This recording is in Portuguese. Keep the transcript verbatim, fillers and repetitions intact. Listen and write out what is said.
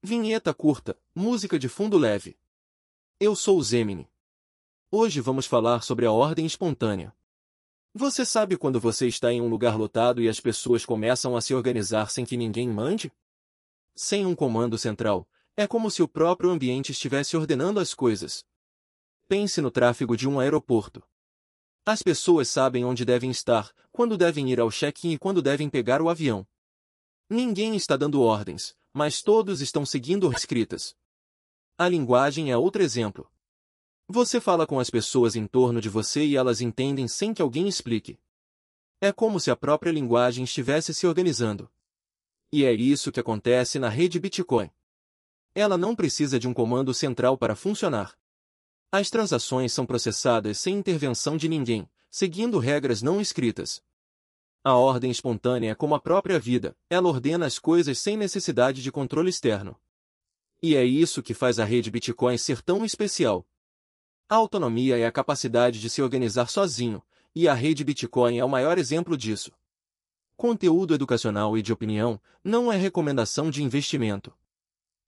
Vinheta curta, música de fundo leve. Eu sou o Zemini. Hoje vamos falar sobre a ordem espontânea. Você sabe quando você está em um lugar lotado e as pessoas começam a se organizar sem que ninguém mande? Sem um comando central, é como se o próprio ambiente estivesse ordenando as coisas. Pense no tráfego de um aeroporto. As pessoas sabem onde devem estar, quando devem ir ao check-in e quando devem pegar o avião. Ninguém está dando ordens, mas todos estão seguindo escritas. A linguagem é outro exemplo. Você fala com as pessoas em torno de você e elas entendem sem que alguém explique. É como se a própria linguagem estivesse se organizando. E é isso que acontece na rede Bitcoin. Ela não precisa de um comando central para funcionar. As transações são processadas sem intervenção de ninguém, seguindo regras não escritas. A ordem espontânea é como a própria vida, ela ordena as coisas sem necessidade de controle externo. E é isso que faz a rede Bitcoin ser tão especial. A autonomia é a capacidade de se organizar sozinho, e a rede Bitcoin é o maior exemplo disso. Conteúdo educacional e de opinião não é recomendação de investimento.